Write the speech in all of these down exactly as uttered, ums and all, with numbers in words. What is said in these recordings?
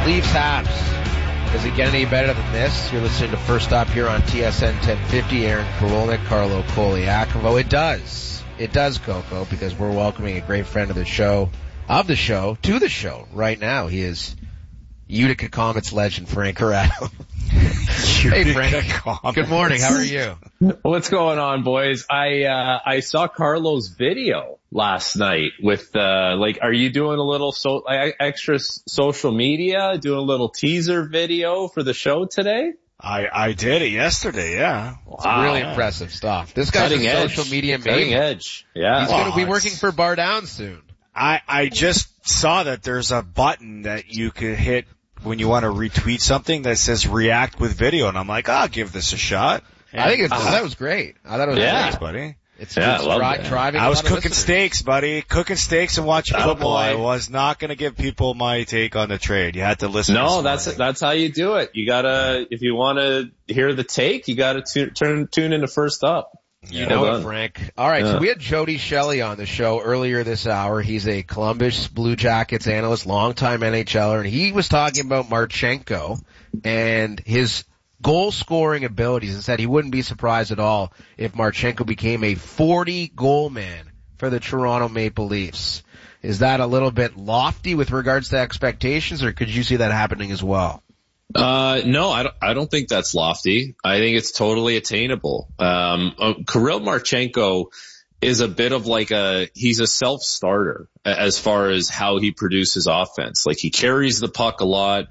Leafs Habs. Does it get any better than this? You're listening to First Stop here on T S N ten fifty. Aaron Korolnik, Carlo Koliakovo. It does. It does, Coco, because we're welcoming a great friend of the show, of the show, to the show right now. He is Utica Comets legend Frank Corrado. Hey, Frank. Comets. Good morning. How are you? What's going on, boys? I uh I saw Carlo's video last night with uh like, are you doing a little so like, extra social media, doing a little teaser video for the show today? I I did it yesterday. Yeah, wow. It's really yeah. impressive stuff. This guy's Cutting a edge. social media Cutting maniac. edge. Yeah, he's well, going to be working for Bar Down soon. I I just saw that there's a button that you could hit when you want to retweet something that says react with video, and I'm like, I'll give this a shot. And I think it's, uh, that was great. I thought it was yeah. great, buddy. It's, yeah, it's I, dri- that. driving. I was cooking listeners. steaks, buddy. Cooking steaks and watching Oh, football. boy. I was not going to give people my take on the trade. You had to listen. No, this that's morning. that's how you do it. You gotta, if you want to hear the take, you gotta tu- turn tune into First Up. You Yeah, know well it, done. Frank. All right, Yeah. so we had Jody Shelley on the show earlier this hour. He's a Columbus Blue Jackets analyst, longtime N H L er, and he was talking about Marchenko and his goal-scoring abilities and said he wouldn't be surprised at all if Marchenko became a forty-goal man for the Toronto Maple Leafs. Is that a little bit lofty with regards to expectations, or could you see that happening as well? Uh, no, I don't, I don't think that's lofty. I think it's totally attainable. Um, uh, Kirill Marchenko is a bit of like a, he's a self-starter as far as how he produces offense. Like, he carries the puck a lot,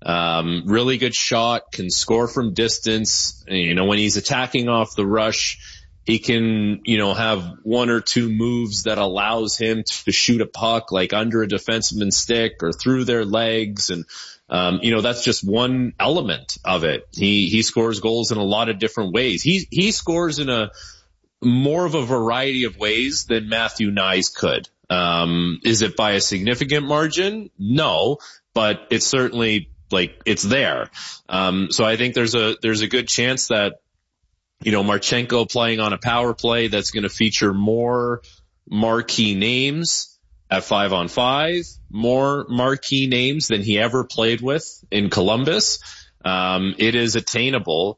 um, really good shot, can score from distance. You know, when he's attacking off the rush, he can, you know, have one or two moves that allows him to shoot a puck like under a defenseman's stick or through their legs. And, um, you know, that's just one element of it. He, he scores goals in a lot of different ways. He, he scores in a more of a variety of ways than Matthew Knies could. Um, is it by a significant margin? No, but it's certainly like, it's there. Um, so I think there's a, there's a good chance that, you know, Marchenko playing on a power play that's going to feature more marquee names at five on five, more marquee names than he ever played with in Columbus. Um, it is attainable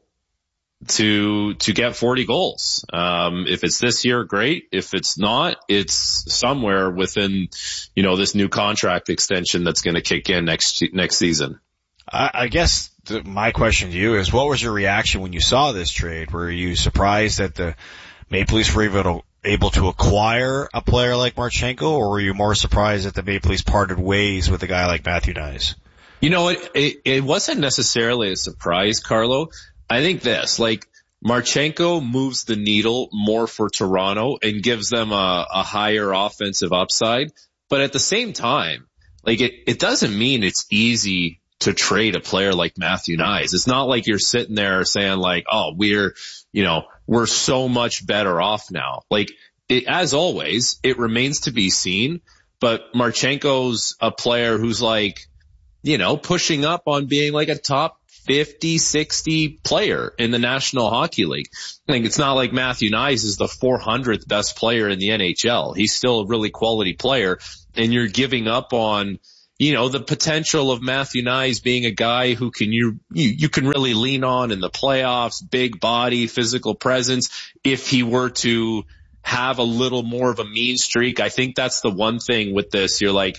to, to get forty goals. Um, if it's this year, great. If it's not, it's somewhere within, you know, this new contract extension that's going to kick in next, next season. I, I guess the, my question to you is, what was your reaction when you saw this trade? Were you surprised that the Maple Leafs were able to, able to acquire a player like Marchenko, or were you more surprised that the Maple Leafs parted ways with a guy like Matthew Knies? You know, it, it, it wasn't necessarily a surprise, Carlo. I think this, like, Marchenko moves the needle more for Toronto and gives them a, a higher offensive upside. But at the same time, like, it, it doesn't mean it's easy to trade a player like Matthew Knies. It's not like you're sitting there saying like, oh, we're, you know, we're so much better off now. Like, it, as always, it remains to be seen, but Marchenko's a player who's like, you know, pushing up on being like a top fifty, sixty player in the National Hockey League. I think it's not like Matthew Knies is the four hundredth best player in the N H L. He's still a really quality player, and you're giving up on, you know, the potential of Matthew Knies being a guy who can you, you you can really lean on in the playoffs, big body, physical presence. If he were to have a little more of a mean streak, I think that's the one thing with this. You're like,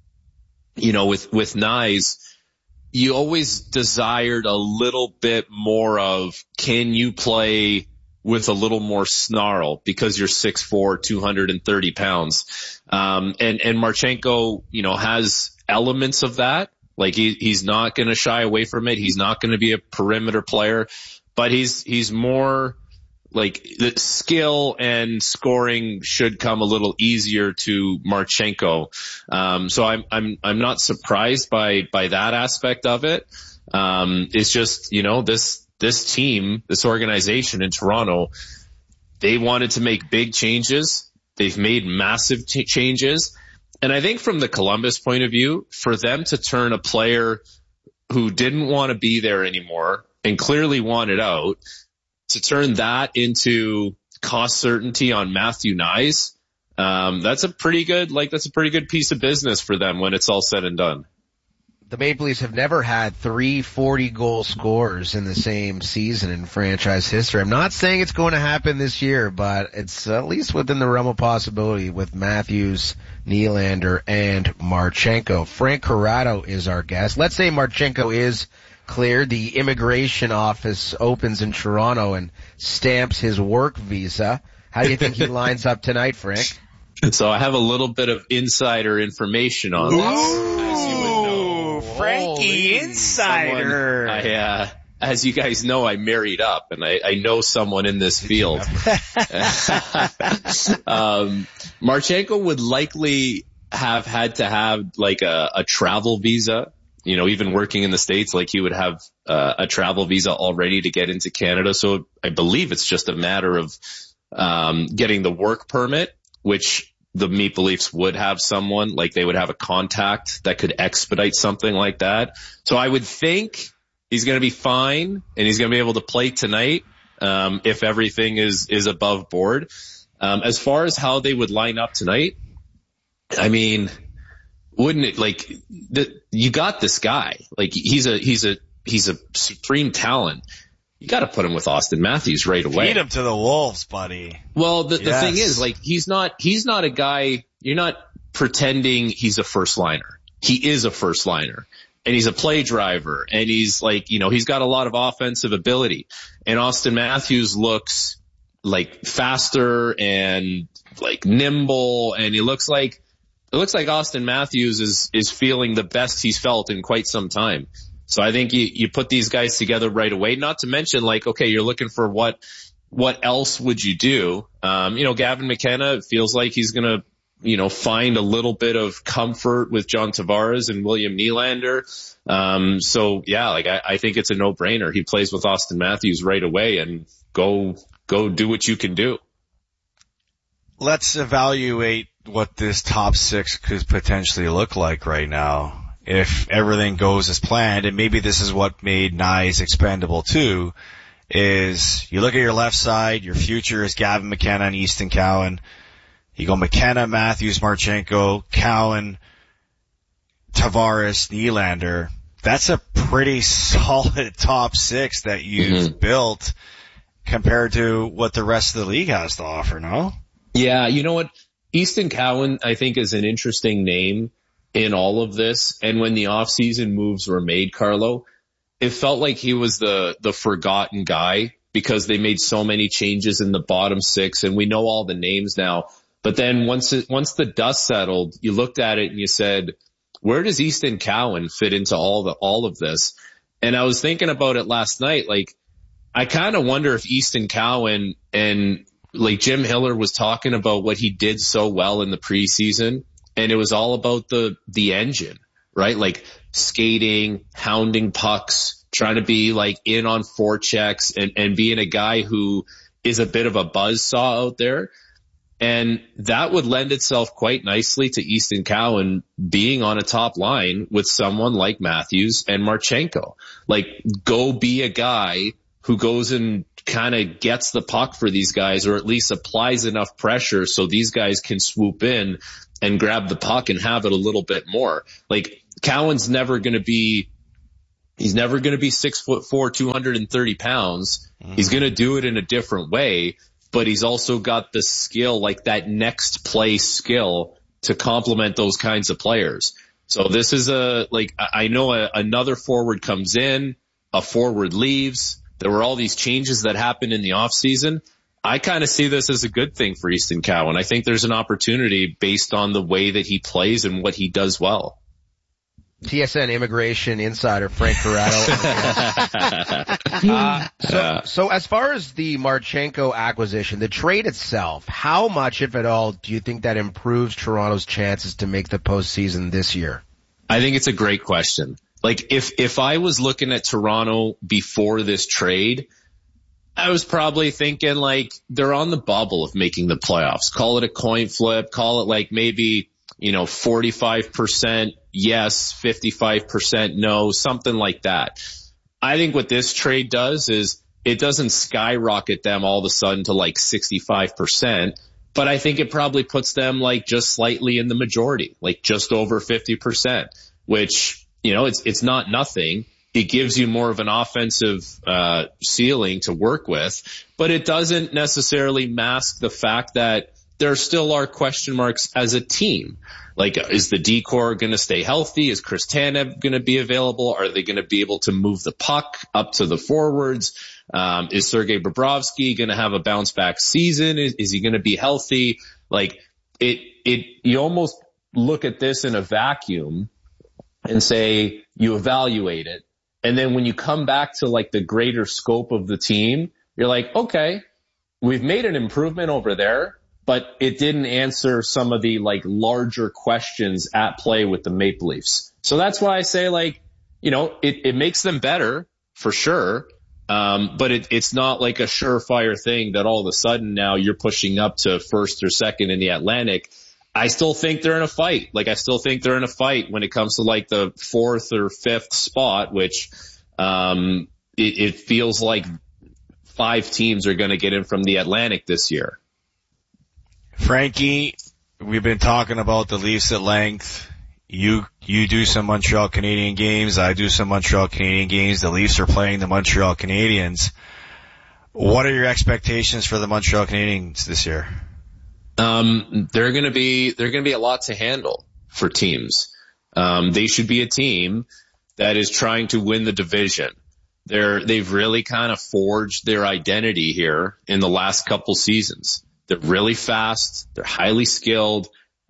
you know, with with Knies, you always desired a little bit more of, can you play with a little more snarl because you're six foot four, two hundred thirty pounds. Um, and, and Marchenko, you know, has elements of that. Like, he, he's not going to shy away from it. He's not going to be a perimeter player, but he's, he's more like, the skill and scoring should come a little easier to Marchenko. Um, so I'm, I'm, I'm not surprised by, by that aspect of it. Um, it's just, you know, this, this team, this organization in Toronto, they wanted to make big changes. They've made massive t- changes. And I think from the Columbus point of view, for them to turn a player who didn't want to be there anymore and clearly wanted out, to turn that into cost certainty on Matthew Knies, um, that's a pretty good, like, that's a pretty good piece of business for them when it's all said and done. the Maple Leafs have never had three forty-goal scorers in the same season in franchise history. I'm not saying it's going to happen this year, but it's at least within the realm of possibility with Matthews, Nylander, and Marchenko. Frank Corrado is our guest. Let's say Marchenko is cleared. The immigration office opens in Toronto and stamps his work visa. How do you think he lines up tonight, Frank? So I have a little bit of insider information on this. As you would know. Frankie Insider. Someone, I, uh, as you guys know, I married up, and I, I know someone in this field. um, Marchenko would likely have had to have like a, a travel visa. You know, even working in the States, like he would have uh, a travel visa already to get into Canada. So I believe it's just a matter of um, getting the work permit, which the Maple Leafs would have someone, like they would have a contact that could expedite something like that. So I would think he's going to be fine and he's going to be able to play tonight um, if everything is, is above board. Um, as far as how they would line up tonight, I mean, wouldn't it like the, you got this guy, like he's a, he's a, he's a supreme talent. You got to put him with Austin Matthews right away. Feed him to the wolves, buddy. Well, the, yes. the thing is, like, he's not, he's not a guy, you're not pretending he's a first liner. He is a first liner. And he's a play driver. And he's like, you know, he's got a lot of offensive ability. And Austin Matthews looks like faster and like nimble. And he looks like, it looks like Austin Matthews is, is feeling the best he's felt in quite some time. So I think you, you put these guys together right away, not to mention like, okay, you're looking for what, what else would you do? Um, you know, Gavin McKenna feels like he's going to, you know, find a little bit of comfort with John Tavares and William Nylander. Um, so yeah, like I, I think it's a no brainer. He plays with Austin Matthews right away and go, go do what you can do. Let's evaluate what this top six could potentially look like right now. If everything goes as planned, and maybe this is what made Nyes expendable too, is you look at your left side, your future is Gavin McKenna and Easton Cowan. You go McKenna, Matthews, Marchenko, Cowan, Tavares, Nylander. That's a pretty solid top six that you've mm-hmm. built compared to what the rest of the league has to offer, no? Yeah, you know what? Easton Cowan, I think, is an interesting name in all of this. And when the off-season moves were made, Carlo, it felt like he was the, the forgotten guy because they made so many changes in the bottom six and we know all the names now. But then once it, once the dust settled, you looked at it and you said, where does Easton Cowan fit into all the, all of this? And I was thinking about it last night. Like, I kind of wonder if Easton Cowan and like Jim Hiller was talking about what he did so well in the preseason. And it was all about the, the engine, right? Like skating, hounding pucks, trying to be like in on forechecks and, and being a guy who is a bit of a buzzsaw out there. And that would lend itself quite nicely to Easton Cowan being on a top line with someone like Matthews and Marchenko. Like, go be a guy who goes and kind of gets the puck for these guys, or at least applies enough pressure so these guys can swoop in and grab the puck and have it a little bit more. Like, Cowan's never going to be, he's never going to be six foot four, two hundred thirty pounds. Mm-hmm. He's going to do it in a different way, but he's also got the skill, like that next play skill to complement those kinds of players. So this is a, like, I know a, another forward comes in, a forward leaves. There were all these changes that happened in the off season. I kind of see this as a good thing for Easton Cowan. I think there's an opportunity based on the way that he plays and what he does well. T S N immigration insider Frank Corrado. uh, so, so as far as the Marchenko acquisition, the trade itself, how much, if at all, do you think that improves Toronto's chances to make the postseason this year? I think it's a great question. Like, if, if I was looking at Toronto before this trade, I was probably thinking like they're on the bubble of making the playoffs. Call it a coin flip. Call it like maybe, you know, forty-five percent yes, fifty-five percent no, something like that. I think what this trade does is it doesn't skyrocket them all of a sudden to like sixty-five percent, but I think it probably puts them like just slightly in the majority, like just over fifty percent, which you know, it's, it's not nothing. It gives you more of an offensive, uh, ceiling to work with, but it doesn't necessarily mask the fact that there still are question marks as a team. Like, is the D-core going to stay healthy? Is Chris Tanev going to be available? Are they going to be able to move the puck up to the forwards? Um, is Sergei Bobrovsky going to have a bounce back season? Is, is he going to be healthy? Like, it, it, you almost look at this in a vacuum and say you evaluate it. And then when you come back to like the greater scope of the team, you're like, okay, we've made an improvement over there, but it didn't answer some of the like larger questions at play with the Maple Leafs. So that's why I say, like, you know, it, it makes them better for sure. Um, but it, it's not like a surefire thing that all of a sudden now you're pushing up to first or second in the Atlantic. I still think they're in a fight. Like, I still think they're in a fight when it comes to like the fourth or fifth spot, which, um, it, it feels like five teams are going to get in from the Atlantic this year. Frankie, we've been talking about the Leafs at length. You, you do some Montreal Canadian games. I do some Montreal Canadian games. The Leafs are playing the Montreal Canadiens. What are your expectations for the Montreal Canadiens this year? Um, they're going to be, they're going to be a lot to handle for teams. Um, they should be a team that is trying to win the division. They're, they've really kind of forged their identity here in the last couple seasons. They're really fast. They're highly skilled.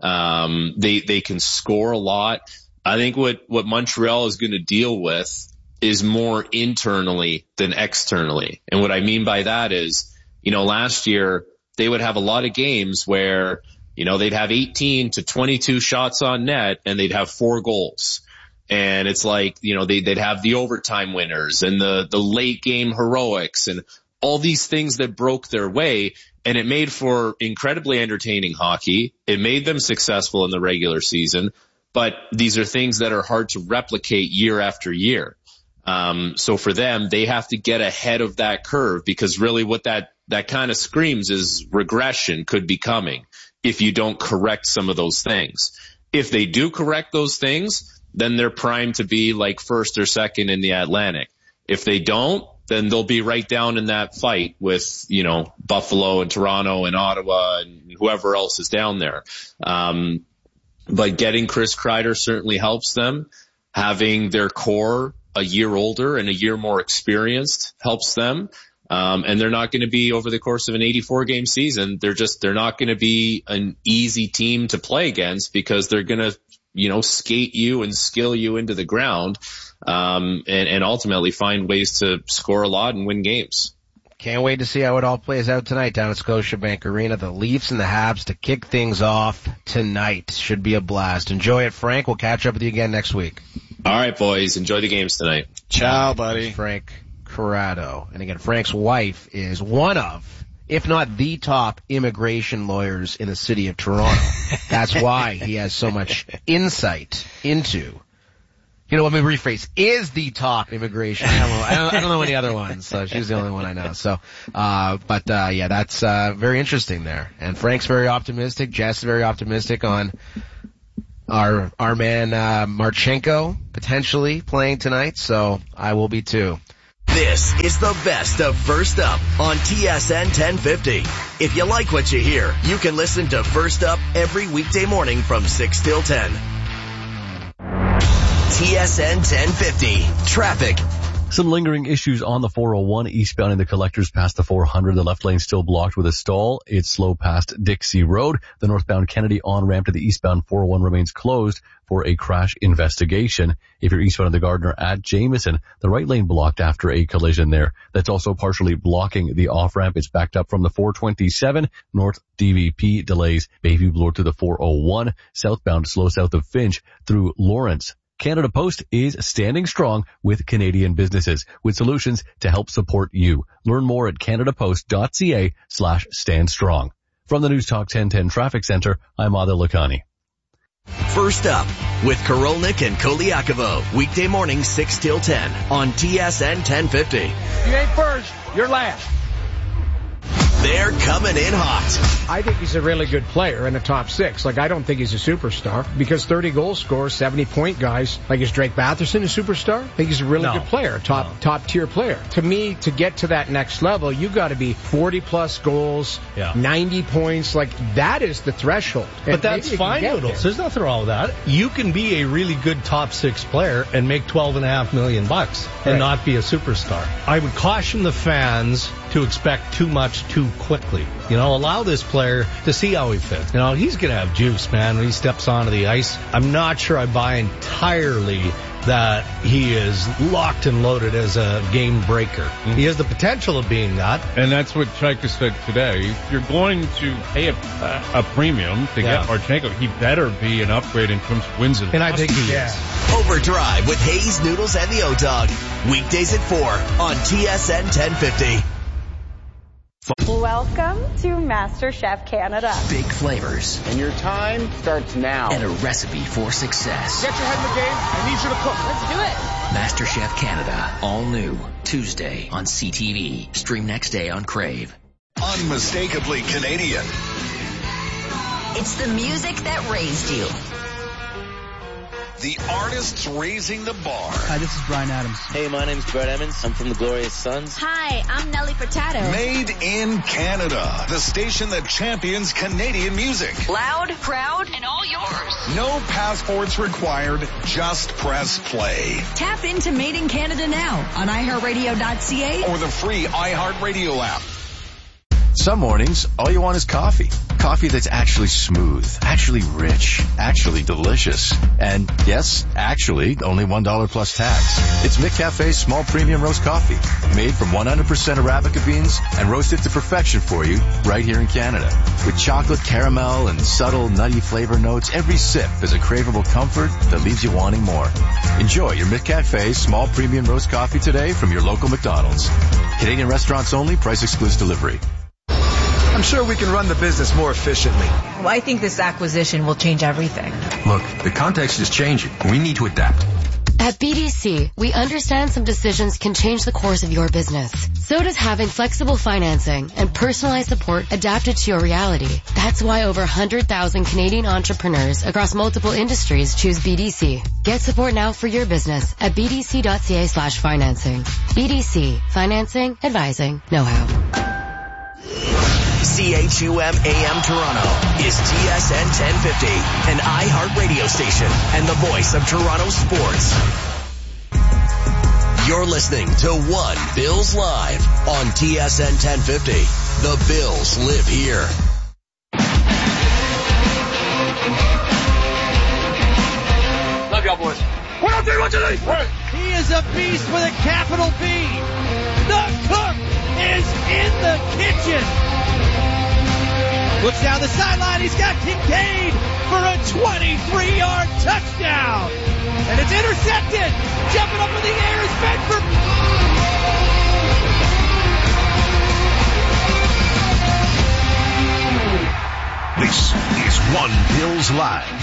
Um, they, they can score a lot. I think what, what Montreal is going to deal with is more internally than externally. And what I mean by that is, you know, last year they would have a lot of games where, you know, they'd have eighteen to twenty-two shots on net and they'd have four goals. And it's like, you know, they, they'd have the overtime winners and the, the late game heroics and all these things that broke their way. And it made for incredibly entertaining hockey. It made them successful in the regular season, but these are things that are hard to replicate year after year. Um, so for them, they have to get ahead of that curve, because really what that, that kind of screams is regression could be coming if you don't correct some of those things. If they do correct those things, then they're primed to be like first or second in the Atlantic. If they don't, then they'll be right down in that fight with, you know, Buffalo and Toronto and Ottawa and whoever else is down there. Um, but getting Chris Kreider certainly helps them. Having their core a year older and a year more experienced helps them. Um, and they're not going to be, over the course of an eighty-four game season, they're just, they're not going to be an easy team to play against, because they're going to, you know, skate you and skill you into the ground, um, and, and ultimately find ways to score a lot and win games. Can't wait to see how it all plays out tonight down at Scotiabank Arena. The Leafs and the Habs to kick things off tonight. Should be a blast. Enjoy it, Frank. We'll catch up with you again next week. All right, boys. Enjoy the games tonight. Ciao, buddy. Frank Corrado. And again, Frank's wife is one of, if not the top immigration lawyers in the city of Toronto. That's why he has so much insight into, you know, let me rephrase, is the top immigration. I don't know, I don't, I don't know any other ones, so she's the only one I know. So, uh, but, uh, yeah, that's, uh, very interesting there. And Frank's very optimistic. Jess is very optimistic on our, our man, uh, Marchenko potentially playing tonight. So I will be too. This is the best of First Up on T S N ten fifty. If you like what you hear, you can listen to First Up every weekday morning from six till ten. T S N ten fifty. Traffic. Some lingering issues on the four oh one eastbound in the collectors past the four hundred. The left lane still blocked with a stall. It's slow past Dixie Road. The northbound Kennedy on-ramp to the eastbound four oh one remains closed for a crash investigation. If you're eastbound of the Gardner at Jameson, the right lane blocked after a collision there. That's also partially blocking the off-ramp. It's backed up from the four twenty-seven. North D V P delays Bayview Bloor to the four oh one. Southbound slow south of Finch through Lawrence. Canada Post is standing strong with Canadian businesses with solutions to help support you. Learn more at canadapost.ca slash stand strong. From the News Talk ten ten Traffic Center, I'm Adil Lakhani. First Up with Korolnik and Koliakovo. Weekday morning six till ten on T S N ten fifty. You ain't first, you're last. They're coming in hot. I think he's a really good player in the top six. Like, I don't think he's a superstar because thirty goal scorers, seventy point guys, like is Drake Batherson a superstar? I think he's a really no. good player, top no. top tier player. To me, to get to that next level, you got to be forty plus goals, yeah. ninety points. Like, that is the threshold. But that's fine, Noodles. There's nothing wrong with that. You can be a really good top six player and make twelve and a half million bucks and right. not be a superstar. I would caution the fans to expect too much too quickly. You know, allow this player to see how he fits. You know, he's going to have juice, man, when he steps onto the ice. I'm not sure I buy entirely that he is locked and loaded as a game breaker. Mm-hmm. He has the potential of being that. And that's what Chaika said today. If you're going to pay a, a premium to yeah. get Marchenko, he better be an upgrade in terms of wins and And I think he yeah. is. Overdrive with Hayes, Noodles, and the O-Dog. Weekdays at four on T S N ten fifty. Welcome to MasterChef Canada. Big flavors. And your time starts now. And a recipe for success. Get your head in the game. I need you to cook. Let's do it. MasterChef Canada. All new. Tuesday on C T V. Stream next day on Crave. Unmistakably Canadian. It's the music that raised you. The artists raising the bar. Hi, this is Bryan Adams. Hey, my name's Brett Emmons. I'm from the Glorious Sons. Hi, I'm Nelly Furtado. Made in Canada. The station that champions Canadian music. Loud, proud, and all yours. No passports required. Just press play. Tap into Made in Canada now on i heart radio dot c a or the free iHeartRadio app. Some mornings, all you want is coffee. Coffee that's actually smooth, actually rich, actually delicious. And yes, actually, only one dollar plus tax. It's McCafe's small premium roast coffee, made from one hundred percent Arabica beans and roasted to perfection for you right here in Canada. With chocolate, caramel, and subtle nutty flavor notes, every sip is a craveable comfort that leaves you wanting more. Enjoy your McCafe small premium roast coffee today from your local McDonald's. Canadian restaurants only, price excludes delivery. I'm sure we can run the business more efficiently. Well, I think this acquisition will change everything. Look, the context is changing. We need to adapt. At B D C, we understand some decisions can change the course of your business. So does having flexible financing and personalized support adapted to your reality. That's why over one hundred thousand Canadian entrepreneurs across multiple industries choose B D C. Get support now for your business at b d c dot c a slash financing. B D C. Financing, advising, know-how. C H U M A M Toronto is T S N ten fifty, an iHeart radio station and the voice of Toronto sports. You're listening to One Bills Live on T S N ten fifty. The Bills live here. Love y'all, boys. One, two, three, one, two, three. He is a beast with a capital B. The cook is in the kitchen. Looks down the sideline. He's got Kincaid for a twenty-three yard touchdown. And it's intercepted. Jumping up in the air is Bedford. This is One Bills Live.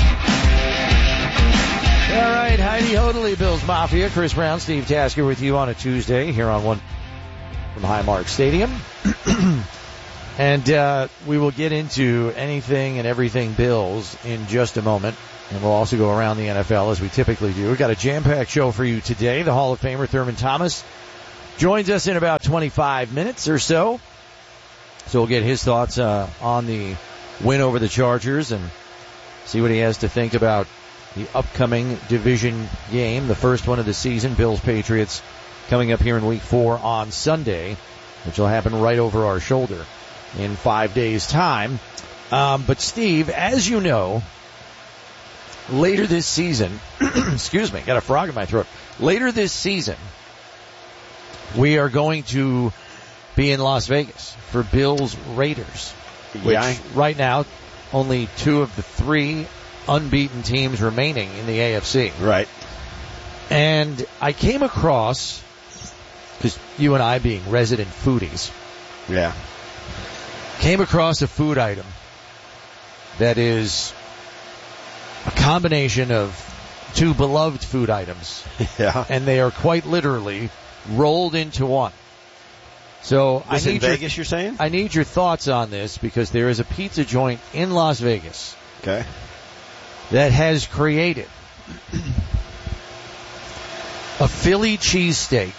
All right, Heidi Hodley, Bills Mafia, Chris Brown, Steve Tasker with you on a Tuesday here on One from Highmark Stadium. And uh, we will get into anything and everything Bills in just a moment. And we'll also go around the N F L as we typically do. We've got a jam-packed show for you today. The Hall of Famer Thurman Thomas joins us in about twenty-five minutes or so. So we'll get his thoughts uh, on the win over the Chargers and see what he has to think about the upcoming division game, the first one of the season, Bills-Patriots, coming up here in week four on Sunday, which will happen right over our shoulder in five days' time. Um, but Steve, as you know, later this season, excuse me, got a frog in my throat. Later this season, we are going to be in Las Vegas for Bills Raiders, which yeah. right now only two of the three unbeaten teams remaining in the A F C. Right. And I came across, because you and I being resident foodies, yeah, came across a food item that is a combination of two beloved food items. Yeah. And they are quite literally rolled into one. So This I in need Vegas, your, you're saying? I need your thoughts on this because there is a pizza joint in Las Vegas. Okay. That has created a Philly cheesesteak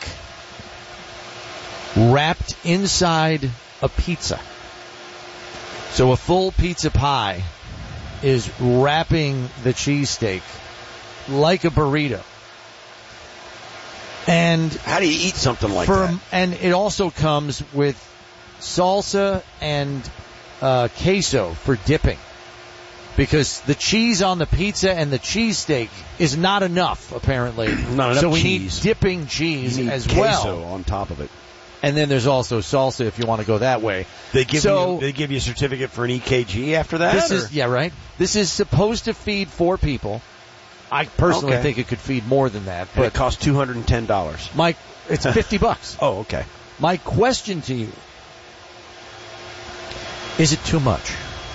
wrapped inside a pizza. So a full pizza pie is wrapping the cheesesteak like a burrito. And how do you eat something like for, that? And it also comes with salsa and uh, queso for dipping. Because the cheese on the pizza and the cheesesteak is not enough, apparently. Not enough so we cheese. need dipping cheese You need as queso well. on top of it. And then there's also salsa if you want to go that way. They give so, you they give you a certificate for an E K G after that? This or? is yeah, right. This is supposed to feed four people. I personally Okay. think it could feed more than that, But but it costs two hundred ten dollars. Mike, it's fifty bucks. Oh, okay. My question to you, is it too much?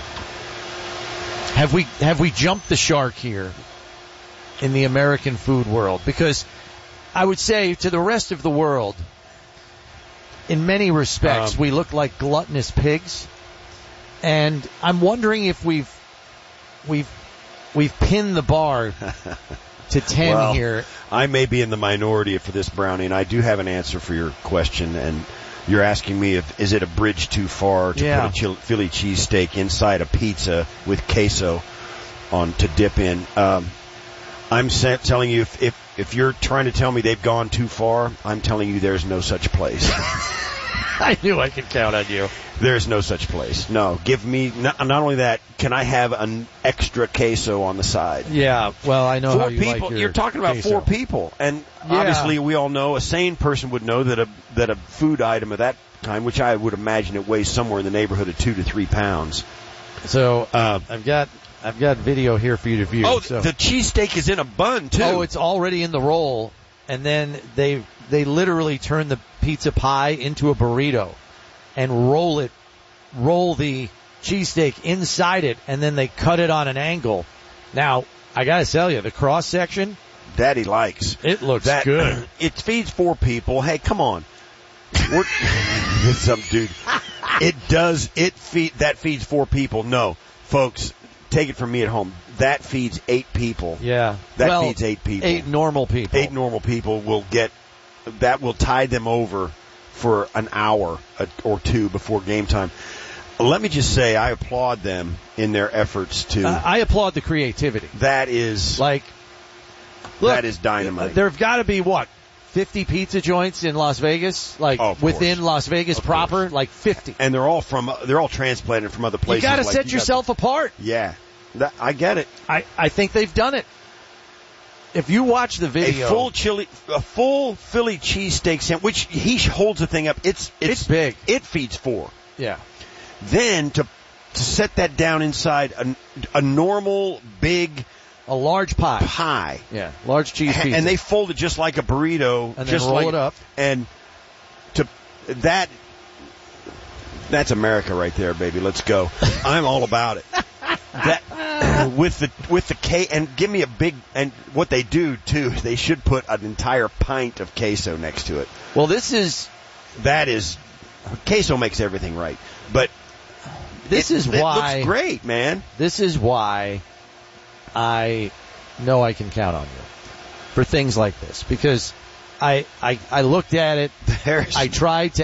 Have we have we jumped the shark here in the American food world? Because I would say to the rest of the world, in many respects, Um, we look like gluttonous pigs. And I'm wondering if we've we've we've pinned the bar to ten well, here. I may be in the minority for this, Brownie, and I do have an answer for your question. And you're asking me if is it a bridge too far to Yeah. put a chil- Philly cheesesteak inside a pizza with queso on to dip in. Um, I'm sa- telling you, if, if if you're trying to tell me they've gone too far, I'm telling you there's no such place. I knew I could count on you. There's no such place. No, give me not, not only that. Can I have an extra queso on the side? Yeah, well, I know four how you people. like your You're talking about queso. four people, and Yeah. obviously we all know a sane person would know that a that a food item of that kind, which I would imagine it weighs somewhere in the neighborhood of two to three pounds. So Uh, I've got I've got video here for you to view. oh, so. the cheesesteak is in a bun too. Oh, it's already in the roll, and then they they literally turn the pizza pie into a burrito, and roll it, roll the cheesesteak inside it, and then they cut it on an angle. Now, I gotta tell you, the cross section, Daddy likes. it looks That good. It feeds four people. Hey, come on. We're, some dude. It does. It feed that feeds four people. No, folks, take it from me at home. That feeds eight people. Yeah, That well, feeds eight people. Eight normal people. Eight normal people will get. That will tide them over for an hour or two before game time. Let me just say, I applaud them in their efforts to. Uh, I applaud the creativity. That is like. Look, that is dynamite. There've got to be what fifty pizza joints in Las Vegas, like Oh, of within course. Las Vegas Of proper, course. like fifty. And they're all from. They're all transplanted from other places. You got to like set got yourself apart. Yeah, that, I get it. I, I think they've done it. If you watch the video, A full chili, a full Philly cheesesteak sandwich, which he holds the thing up. It's, it's It's big. It feeds four. yeah, Then to to set that down inside a, a normal big a large pie, pie, yeah, large cheese and, pizza, and they fold it just like a burrito, And then just roll like it up. and to that. That's America right there, baby. Let's go. I'm all about it. That with the with the K and give me a big and what they do too. They should put an entire pint of queso next to it. Well, this is That is queso makes everything right. But this it, is it why looks great, man. This is why I know I can count on you for things like this because I I, I looked at it. There's I tried to